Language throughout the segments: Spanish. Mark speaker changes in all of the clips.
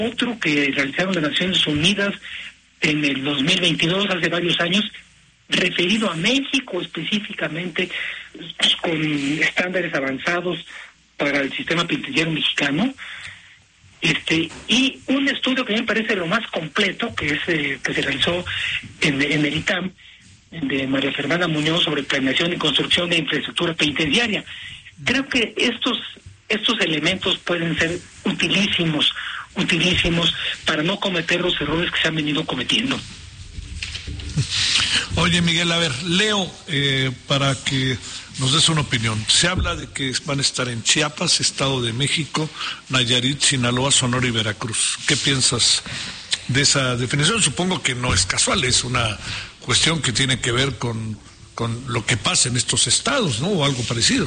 Speaker 1: otro que realizaron las Naciones Unidas en el 2022, hace varios años, referido a México específicamente, pues, con estándares avanzados para el sistema penitenciario mexicano, y un estudio que a mí me parece lo más completo, que es que se realizó en el ITAM, de María Fernanda Muñoz, sobre planeación y construcción de infraestructura penitenciaria. Creo que estos elementos pueden ser utilísimos para no cometer los errores que se han venido cometiendo.
Speaker 2: Oye, Miguel, a ver, leo para que nos des una opinión. Se habla de que van a estar en Chiapas, Estado de México, Nayarit, Sinaloa, Sonora y Veracruz. ¿Qué piensas de esa definición? Supongo que no es casual, es una cuestión que tiene que ver con lo que pasa en estos estados, ¿no? O algo parecido.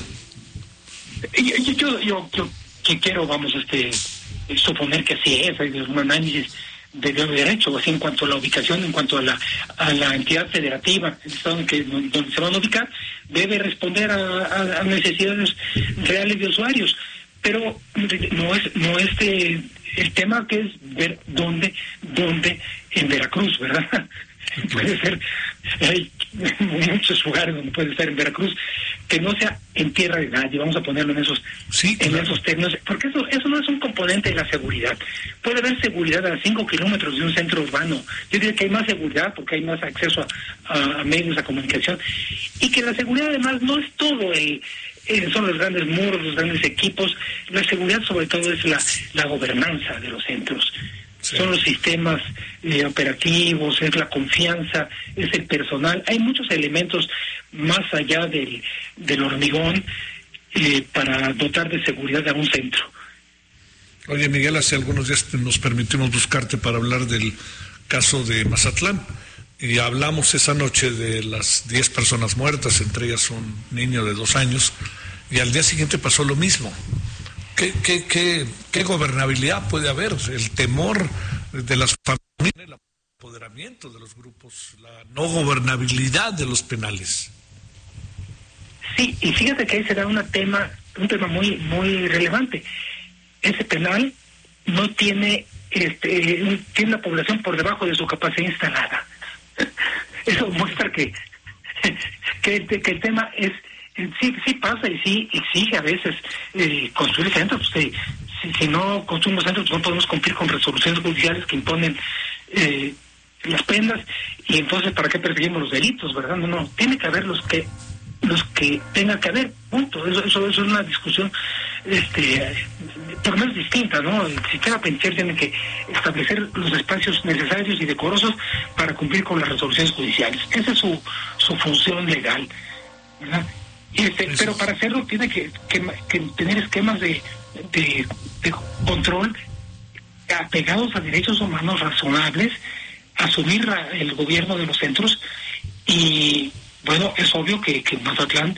Speaker 1: Yo quiero, suponer que así es, hay un análisis de derecho, así en cuanto a la ubicación, en cuanto a la entidad federativa, el estado donde se van a ubicar, debe responder a necesidades reales de usuarios, pero no es el tema que es ver dónde en Veracruz, ¿verdad? Puede ser, hay muchos lugares donde puede estar en Veracruz, que no sea en tierra de nadie, vamos a ponerlo en esos términos, porque eso no es un componente de la seguridad. Puede haber seguridad a 5 kilómetros de un centro urbano. Yo diría que hay más seguridad porque hay más acceso a medios de comunicación, y que la seguridad además no es todo son los grandes muros, los grandes equipos. La seguridad sobre todo es la gobernanza de los centros. Sí. Son los sistemas operativos, es la confianza, es el personal. Hay muchos elementos más allá del hormigón para dotar de seguridad a un centro.
Speaker 2: Oye, Miguel, hace algunos días nos permitimos buscarte para hablar del caso de Mazatlán, y hablamos esa noche de las 10 personas muertas, entre ellas un niño de 2 años, y al día siguiente pasó lo mismo. ¿Qué gobernabilidad puede haber? El temor de las familias, el apoderamiento de los grupos, la no gobernabilidad de los penales.
Speaker 1: Sí, y fíjate que ahí se da un tema muy muy relevante. Ese penal no tiene tiene una población por debajo de su capacidad instalada. Eso muestra que el tema es sí pasa, y sí exige a veces construir centros. Si no construimos centros, no podemos cumplir con resoluciones judiciales que imponen las penas, y entonces ¿para qué perseguimos los delitos, verdad? No, tiene que haber los que tenga que haber, punto. Eso es una discusión por lo menos distinta, ¿no? El sistema penitenciario tiene que establecer los espacios necesarios y decorosos para cumplir con las resoluciones judiciales. Esa es su función legal, ¿verdad? Pero para hacerlo tiene que tener esquemas de control apegados a derechos humanos razonables, asumir el gobierno de los centros, y bueno, es obvio que Mazatlán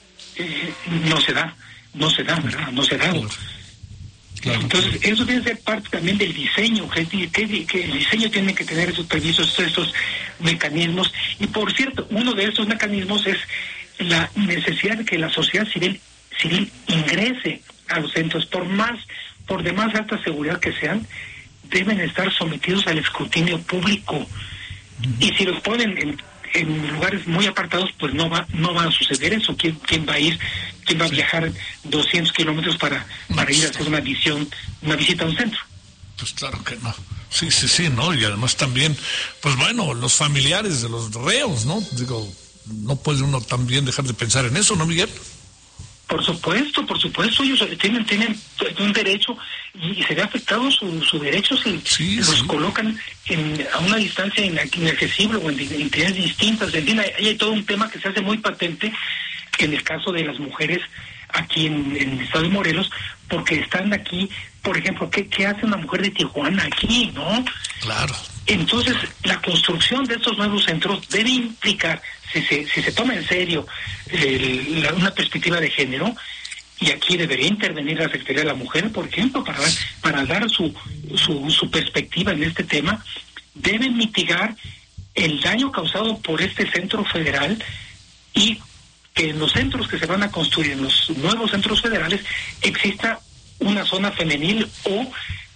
Speaker 1: no se da, ¿verdad? No se da. Claro. Entonces, eso debe ser parte también del diseño, que el diseño tiene que tener esos permisos, estos mecanismos. Y por cierto, uno de estos mecanismos es la necesidad de que la sociedad civil ingrese a los centros, por demás alta seguridad que sean, deben estar sometidos al escrutinio público. Y si los ponen en lugares muy apartados, pues no va a suceder eso. ¿Quién va a ir? ¿Quién va a viajar 200 kilómetros para ir a hacer una visita a un centro?
Speaker 2: Pues claro que no. Sí, ¿no? Y además también, pues bueno, los familiares de los reos, ¿no? Digo, no puede uno también dejar de pensar en eso, ¿no, Miguel?
Speaker 1: Por supuesto, ellos tienen un derecho, y se ve afectado su derecho si los colocan a una distancia inaccesible o en entidades distintas. En fin, hay todo un tema que se hace muy patente en el caso de las mujeres aquí en el estado de Morelos, porque están aquí, por ejemplo, ¿qué hace una mujer de Tijuana aquí, no?
Speaker 2: Claro.
Speaker 1: Entonces, la construcción de estos nuevos centros debe implicar, si se toma en serio una perspectiva de género, y aquí debería intervenir la Secretaría de la Mujer, por ejemplo, para dar su perspectiva en este tema, deben mitigar el daño causado por este centro federal, y que en los centros que se van a construir, en los nuevos centros federales, exista una zona femenil o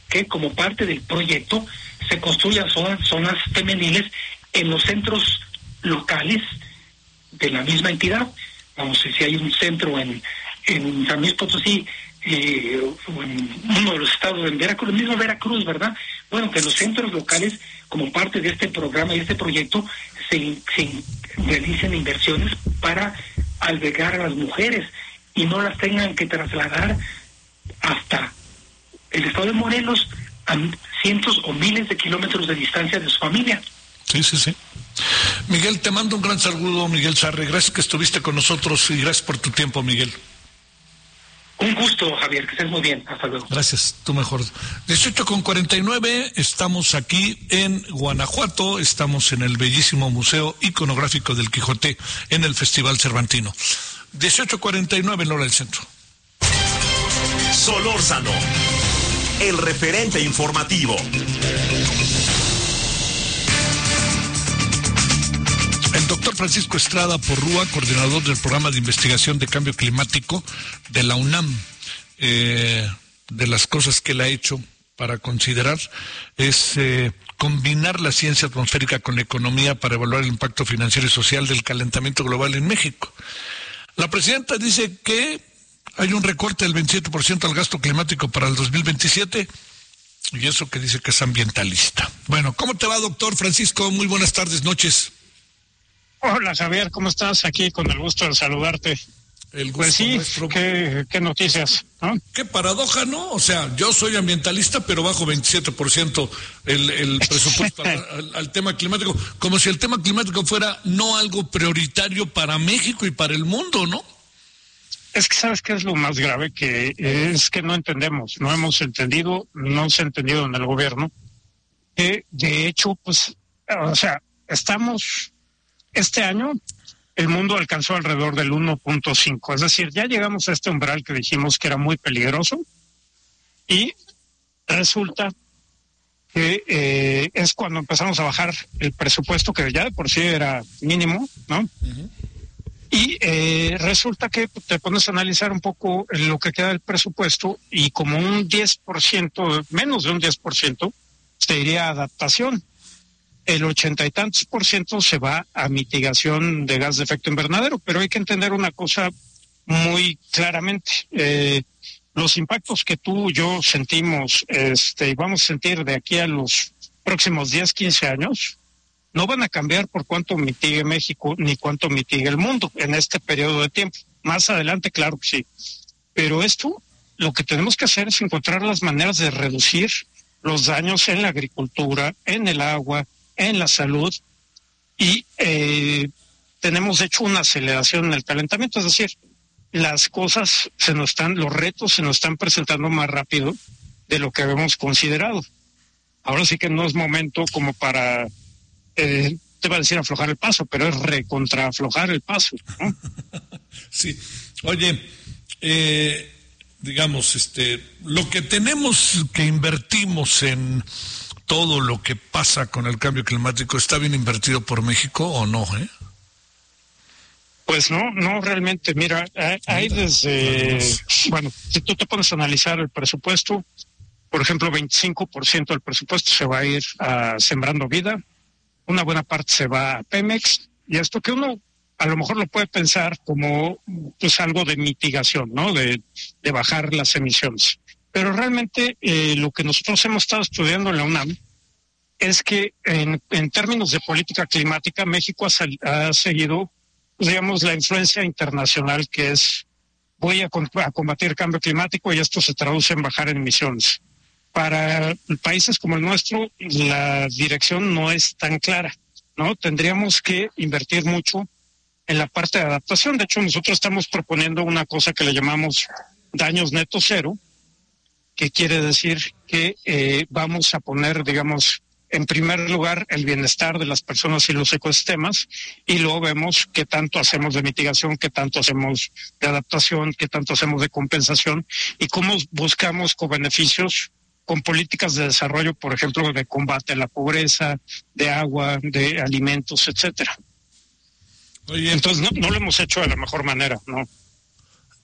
Speaker 1: que como parte del proyecto se construyan zonas femeniles en los centros locales de la misma entidad. Vamos, si hay un centro en San Luis Potosí, o en uno de los estados en Veracruz, el mismo Veracruz, ¿verdad? Bueno, que los centros locales, como parte de este programa y este proyecto, se realicen inversiones para albergar a las mujeres y no las tengan que trasladar hasta el estado de Morelos a cientos o miles de kilómetros de distancia de su familia.
Speaker 2: Sí. Miguel, te mando un gran saludo, Miguel Sarre. Gracias que estuviste con nosotros y gracias por tu tiempo, Miguel.
Speaker 1: Un gusto, Javier, que estés muy bien. Hasta luego.
Speaker 2: Gracias, tú mejor. 18:49, estamos aquí en Guanajuato, estamos en el bellísimo Museo Iconográfico del Quijote, en el Festival Cervantino. 18:49 en hora del centro.
Speaker 3: Solórzano, el referente informativo.
Speaker 2: El doctor Francisco Estrada Porrúa, coordinador del programa de investigación de cambio climático de la UNAM, de las cosas que él ha hecho para considerar es combinar la ciencia atmosférica con la economía para evaluar el impacto financiero y social del calentamiento global en México. La presidenta dice que hay un recorte del 27% al gasto climático para el 2027 y eso que dice que es ambientalista. Bueno, ¿cómo te va, doctor Francisco? Muy buenas tardes, noches.
Speaker 4: Hola, Javier, ¿cómo estás? Aquí con el gusto de saludarte.
Speaker 2: El gusto
Speaker 4: pues sí,
Speaker 2: nuestro.
Speaker 4: ¿Qué noticias, ¿no?
Speaker 2: Qué paradoja, ¿no? O sea, yo soy ambientalista, pero bajo 27% el presupuesto al tema climático, como si el tema climático fuera no algo prioritario para México y para el mundo, ¿no?
Speaker 4: Es que ¿sabes qué es lo más grave? Que es que no entendemos, no hemos entendido, no se ha entendido en el gobierno, que de hecho, pues, o sea, este año el mundo alcanzó alrededor del 1.5, es decir, ya llegamos a este umbral que dijimos que era muy peligroso y resulta que es cuando empezamos a bajar el presupuesto, que ya de por sí era mínimo, ¿no? Uh-huh. Y resulta que te pones a analizar un poco lo que queda del presupuesto y como un 10%, menos de un 10%, se iría a adaptación. El 80 y tantos % se va a mitigación de gas de efecto invernadero, pero hay que entender una cosa muy claramente. Los impactos que tú y yo sentimos y vamos a sentir de aquí a los próximos 10, 15 años, no van a cambiar por cuánto mitigue México ni cuánto mitigue el mundo en este periodo de tiempo. Más adelante, claro que sí. Pero esto, lo que tenemos que hacer es encontrar las maneras de reducir los daños en la agricultura, en el agua, en la salud, y tenemos hecho una aceleración en el calentamiento, es decir, los retos se nos están presentando más rápido de lo que habíamos considerado. Ahora sí que no es momento como para, te iba a decir aflojar el paso, pero es recontraaflojar el paso, ¿no?
Speaker 2: Sí, oye, digamos, lo que tenemos que invertimos en todo lo que pasa con el cambio climático, ¿está bien invertido por México o no?
Speaker 4: Pues no realmente. Mira, hay bueno, si tú te pones a analizar el presupuesto, por ejemplo, 25% del presupuesto se va a ir a Sembrando Vida, una buena parte se va a Pemex, y esto que uno a lo mejor lo puede pensar como pues algo de mitigación, ¿no? De bajar las emisiones. Pero realmente lo que nosotros hemos estado estudiando en la UNAM es que en términos de política climática, México ha seguido, digamos, la influencia internacional que es voy a combatir el cambio climático y esto se traduce en bajar en emisiones. Para países como el nuestro, la dirección no es tan clara, ¿no? Tendríamos que invertir mucho en la parte de adaptación. De hecho, nosotros estamos proponiendo una cosa que le llamamos daños neto cero, que quiere decir que vamos a poner, digamos, en primer lugar el bienestar de las personas y los ecosistemas, y luego vemos qué tanto hacemos de mitigación, qué tanto hacemos de adaptación, qué tanto hacemos de compensación, y cómo buscamos cobeneficios con políticas de desarrollo, por ejemplo, de combate a la pobreza, de agua, de alimentos, etcétera. Oye, entonces no lo hemos hecho de la mejor manera, ¿no?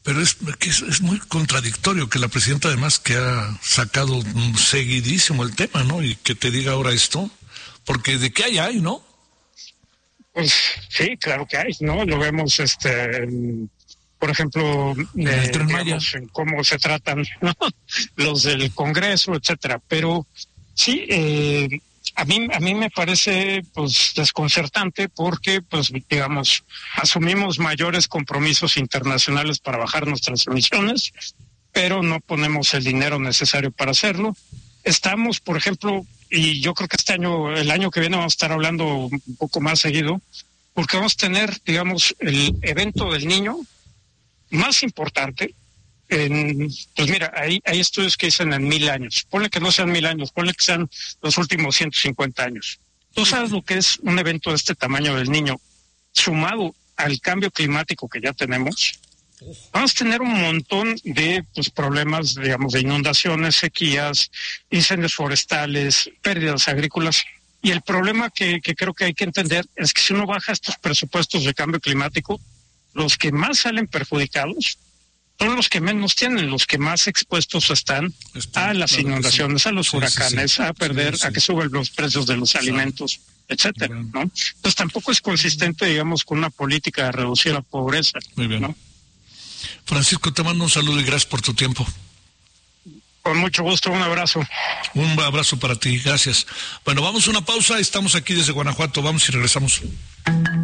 Speaker 2: Pero es muy contradictorio que la presidenta, además, que ha sacado seguidísimo el tema, ¿no? Y que te diga ahora esto, porque de qué hay, ¿no?
Speaker 4: Pues sí, claro que hay, ¿no? Lo vemos, por ejemplo, digamos, en cómo se tratan, ¿no? Los del Congreso, etcétera. Pero sí, a mí me parece pues desconcertante porque pues digamos asumimos mayores compromisos internacionales para bajar nuestras emisiones, pero no ponemos el dinero necesario para hacerlo. Estamos, por ejemplo, y yo creo que el año que viene vamos a estar hablando un poco más seguido, porque vamos a tener, digamos, el evento del niño más importante. Pues mira, hay estudios que dicen en 1000 años. Ponle que no sean 1000 años, ponle que sean los últimos 150 años. ¿Tú sabes lo que es un evento de este tamaño del niño sumado al cambio climático que ya tenemos? Vamos a tener un montón de problemas, digamos, de inundaciones, sequías, incendios forestales, pérdidas agrícolas. Y el problema que creo que hay que entender es que si uno baja estos presupuestos de cambio climático, los que más salen perjudicados son los que menos tienen, los que más expuestos están a las inundaciones, a los huracanes, a que suben los precios de los alimentos, etcétera, ¿no? Entonces tampoco es consistente, digamos, con una política de reducir la pobreza.
Speaker 2: Muy bien.
Speaker 4: ¿No?
Speaker 2: Francisco, te mando un saludo y gracias por tu tiempo.
Speaker 4: Con mucho gusto, un abrazo.
Speaker 2: Un abrazo para ti, gracias. Bueno, vamos a una pausa, estamos aquí desde Guanajuato, vamos y regresamos.